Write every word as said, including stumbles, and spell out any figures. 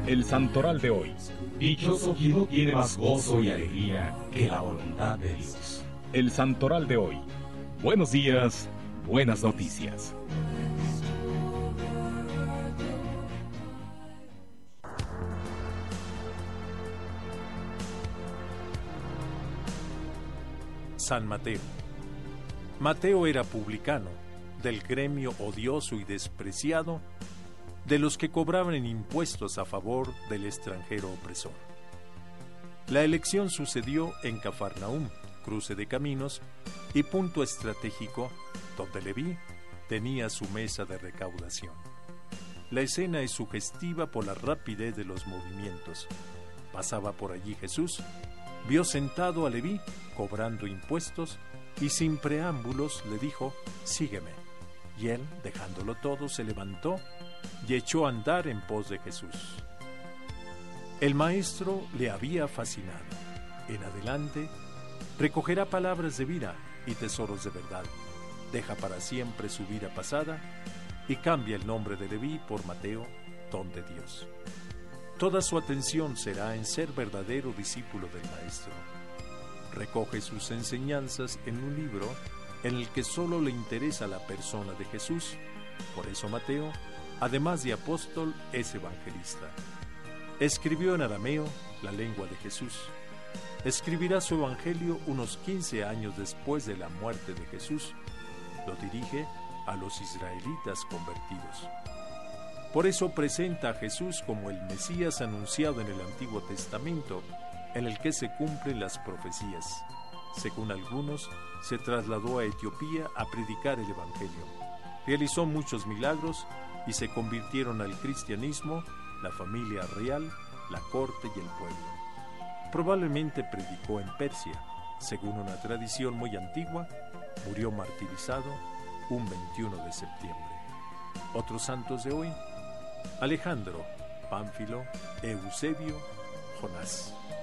El santoral de hoy. Dichoso quien no tiene más gozo y alegría que la voluntad de Dios. El santoral de hoy. Buenos días, buenas noticias. San Mateo. Mateo era publicano, del gremio odioso y despreciado, de los que cobraban impuestos a favor del extranjero opresor. La elección sucedió en Cafarnaúm, cruce de caminos y punto estratégico donde Leví tenía su mesa de recaudación. La escena es sugestiva por la rapidez de los movimientos. Pasaba por allí Jesús, vio sentado a Leví cobrando impuestos y sin preámbulos le dijo: «Sígueme». Y él, dejándolo todo, se levantó y echó a andar en pos de Jesús. El maestro le había fascinado. En adelante, recogerá palabras de vida y tesoros de verdad. Deja para siempre su vida pasada y cambia el nombre de Leví por Mateo, don de Dios. Toda su atención será en ser verdadero discípulo del maestro. Recoge sus enseñanzas en un libro en el que solo le interesa la persona de Jesús. Por eso Mateo, además de apóstol, es evangelista. Escribió en arameo, la lengua de Jesús. Escribirá su evangelio unos quince años después de la muerte de Jesús. Lo dirige a los israelitas convertidos. Por eso presenta a Jesús como el Mesías anunciado en el Antiguo Testamento, en el que se cumplen las profecías. Según algunos, se trasladó a Etiopía a predicar el Evangelio. Realizó muchos milagros y se convirtieron al cristianismo la familia real, la corte y el pueblo. Probablemente predicó en Persia. Según una tradición muy antigua, murió martirizado un veintiuno de septiembre. Otros santos de hoy: Alejandro, Pánfilo, Eusebio, Jonás.